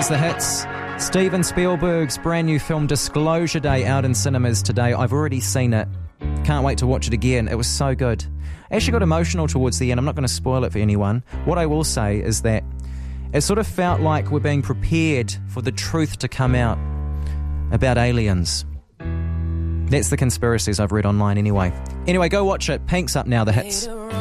is The Hits. Steven Spielberg's brand new film Disclosure Day out in cinemas today. I've already seen it. Can't wait to watch it again. It was so good. I actually got emotional towards the end. I'm not going to spoil it for anyone. What I will say is that it sort of felt like we're being prepared for the truth to come out about aliens. That's the conspiracies I've read online anyway. Anyway, go watch it. Pink's up now, The Hits.